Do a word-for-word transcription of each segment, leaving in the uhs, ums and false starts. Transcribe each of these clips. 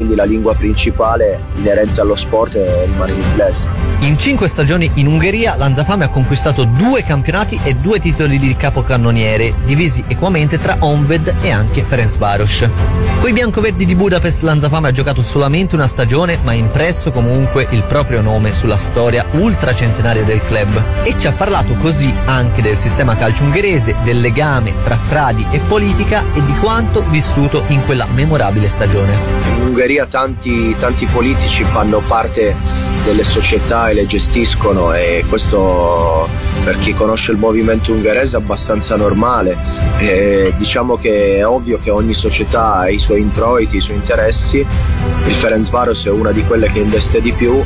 quindi la lingua principale inerente allo sport rimane l'inglese. In cinque stagioni in Ungheria Lanzafame ha conquistato due campionati e due titoli di capocannoniere, divisi equamente tra Honvéd e anche Ferencváros. Coi biancoverdi di Budapest Lanzafame ha giocato solamente una stagione, ma ha impresso comunque il proprio nome sulla storia ultracentenaria del club, e ci ha parlato così anche del sistema calcio ungherese, del legame tra fradi e politica e di quanto vissuto in quella memorabile stagione. In Ungheria tanti, tanti politici fanno parte delle società e le gestiscono, e questo per chi conosce il movimento ungherese è abbastanza normale. E diciamo che è ovvio che ogni società ha i suoi introiti, i suoi interessi. Il Ferencváros è una di quelle che investe di più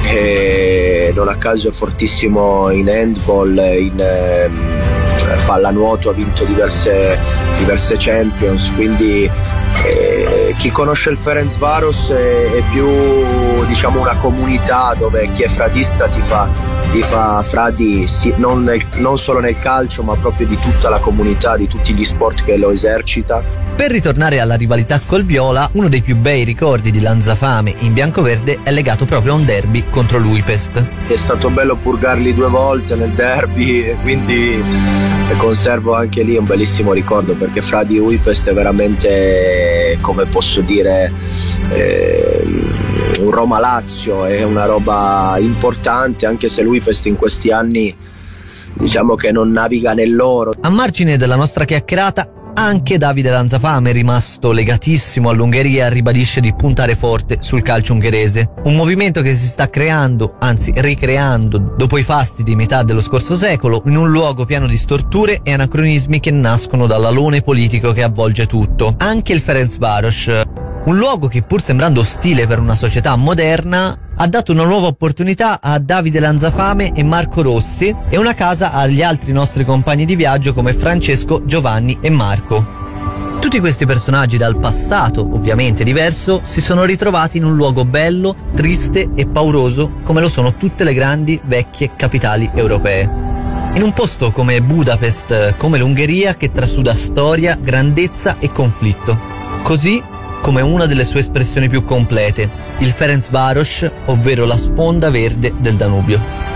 e non a caso è fortissimo in handball, in eh, pallanuoto, ha vinto diverse, diverse Champions, quindi eh, chi conosce il Ferencváros è, è più, diciamo, una comunità dove chi è fradista ti fa, ti fa fradi, sì, non, nel, non solo nel calcio, ma proprio di tutta la comunità, di tutti gli sport che lo esercita. Per ritornare alla rivalità col Viola, uno dei più bei ricordi di Lanzafame in biancoverde è legato proprio a un derby contro l'Újpest. È stato bello purgarli due volte nel derby e quindi conservo anche lì un bellissimo ricordo, perché Fradi Újpest è veramente, come posso dire, eh, un Roma-Lazio, è una roba importante, anche se l'Újpest in questi anni diciamo che non naviga nell'oro. A margine della nostra chiacchierata, anche Davide Lanzafame, rimasto legatissimo all'Ungheria, ribadisce di puntare forte sul calcio ungherese, un movimento che si sta creando, anzi ricreando, dopo i fasti di metà dello scorso secolo, in un luogo pieno di storture e anacronismi che nascono dall'alone politico che avvolge tutto. Anche il Ferencváros, un luogo che, pur sembrando ostile per una società moderna, ha dato una nuova opportunità a Davide Lanzafame e Marco Rossi e una casa agli altri nostri compagni di viaggio come Francesco, Giovanni e Marco. Tutti questi personaggi dal passato, ovviamente diverso, si sono ritrovati in un luogo bello, triste e pauroso come lo sono tutte le grandi vecchie capitali europee. In un posto come Budapest, come l'Ungheria, che trasuda storia, grandezza e conflitto. Così come una delle sue espressioni più complete, il Ferencváros, ovvero la sponda verde del Danubio.